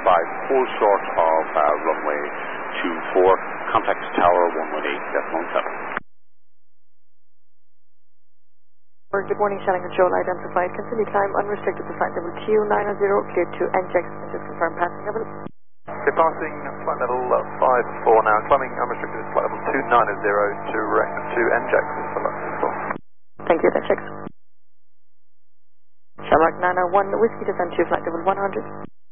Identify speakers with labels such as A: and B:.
A: full short of runway 24, contact tower 118.7.
B: Good morning, Shelling Control identified. Continue climb unrestricted to flight level Q900, cleared to NJX, and just confirm passing level.
C: Okay, passing flight level 54 now, climbing unrestricted to flight level 290 to NJX.
B: Thank you, NJX. Shamrock 901, Whiskey descend to flight level 100.